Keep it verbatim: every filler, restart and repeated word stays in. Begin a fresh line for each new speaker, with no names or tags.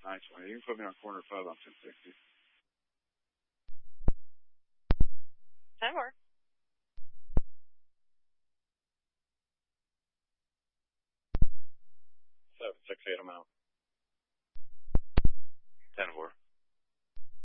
Nice one. You can put me on corner five on ten sixty.
ten four.
seven six eight, I'm out.
ten four.